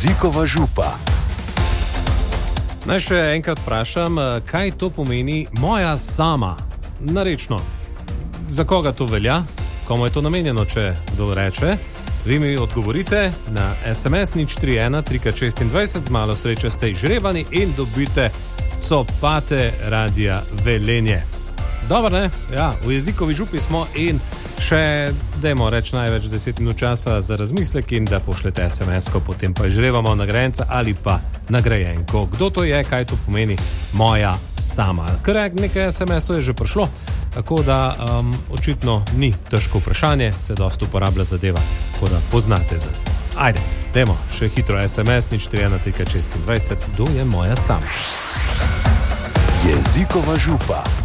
Jezikova župa. Naj še enkrat vprašam, kaj to pomeni moja sama? Narečno. Za koga to velja? Komu je to namenjeno, če kdo reče? Vi mi odgovorite na SMS 031 3x26, z malo sreče ste izžrebani in dobite copate Radia Velenje. Dobro, ne? Ja, v Jezikovi župi smo in še, dajmo reči, največ 10 minut časa za razmislek in da pošljete SMS-ko, potem pa izžrebamo nagrajenca ali pa nagrajenko. Kdo to je, kaj to pomeni moja sama? Kar nekaj SMS-ov je že prišlo, tako da očitno ni težko vprašanje, se dosti uporablja zadeva, tako da poznate za. Ajde, dajmo še hitro SMS 031 3x26, kdo je moja sama? Jezikova župa.